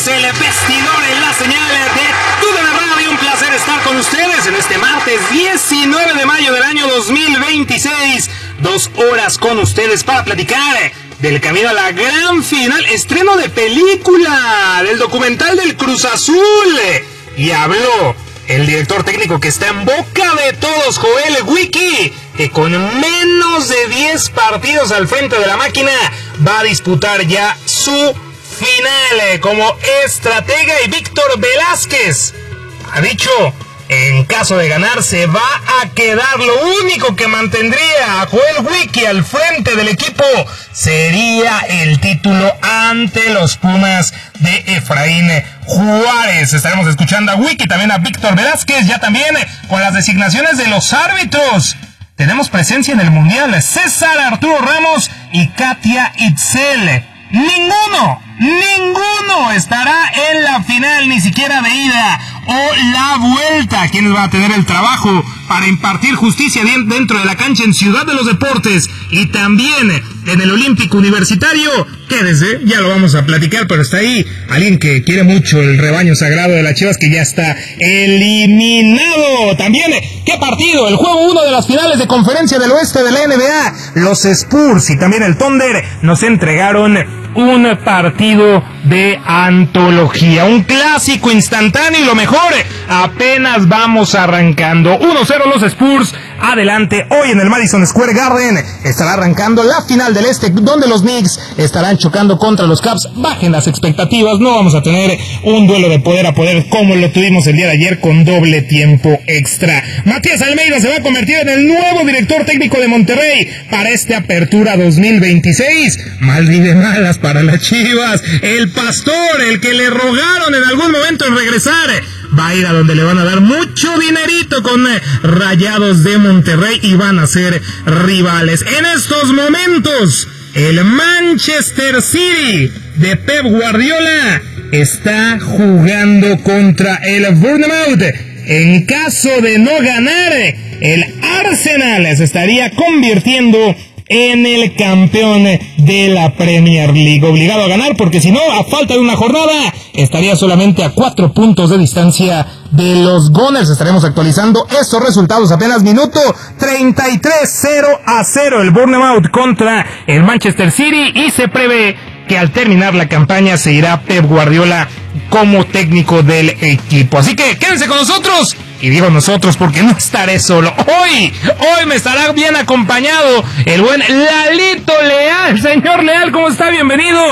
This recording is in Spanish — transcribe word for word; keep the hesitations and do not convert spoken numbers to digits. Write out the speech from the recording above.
desde el vestidor en la señal de Tu D N Radio. Un placer estar con ustedes en este martes diecinueve de mayo del año dos mil veintiséis. Dos horas con ustedes para platicar del camino a la gran final. Estreno de película, del documental del Cruz Azul. Y habló el director técnico que está en boca de todos, Joel Wiki, que con menos de diez partidos al frente de la máquina va a disputar ya su final como estratega. Y Víctor Velázquez ha dicho, en caso de ganar se va a quedar. Lo único que mantendría a Joel Wiki al frente del equipo sería el título ante los Pumas de Efraín Juárez. Estaremos escuchando a Wiki, también a Víctor Velázquez, ya también con las designaciones de los árbitros. Tenemos presencia en el Mundial, César Arturo Ramos y Katia Itzel. Ninguno, ninguno estará en la final, ni siquiera de ida o la vuelta. ¿Quiénes van a tener el trabajo para impartir justicia dentro de la cancha en Ciudad de los Deportes y también en el Olímpico Universitario? Quédese, ya lo vamos a platicar, pero está ahí alguien que quiere mucho el rebaño sagrado de las Chivas, que ya está eliminado. También, ¿qué partido? El juego uno de las finales de Conferencia del Oeste de la N B A. Los Spurs y también el Thunder nos entregaron un partido de antología, un clásico instantáneo, y lo mejor, apenas vamos arrancando. uno cero los Spurs, adelante. Hoy en el Madison Square Garden estará arrancando la final del Este, donde los Knicks estarán chocando contra los Cavs. Bajen las expectativas, no vamos a tener un duelo de poder a poder como lo tuvimos el día de ayer con doble tiempo extra. Matías Almeida se va a convertir en el nuevo director técnico de Monterrey para esta apertura dos mil veintiséis. Mal y de malas para las Chivas. El Pastor, el que le rogaron en algún momento en regresar, va a ir a donde le van a dar mucho dinerito con eh, Rayados de Monterrey y van a ser rivales. En estos momentos, el Manchester City de Pep Guardiola está jugando contra el Bournemouth. En caso de no ganar, el Arsenal se estaría convirtiendo en el campeón de la Premier League, obligado a ganar, porque si no, a falta de una jornada, estaría solamente a cuatro puntos de distancia de los Gunners. Estaremos actualizando estos resultados apenas minuto treinta y tres, cero a cero el Bournemouth contra el Manchester City, y se prevé que al terminar la campaña se irá Pep Guardiola como técnico del equipo. Así que quédense con nosotros, y digo nosotros porque no estaré solo. Hoy, hoy me estará bien acompañado el buen Lalito Leal. Señor Leal, ¿cómo está? Bienvenido.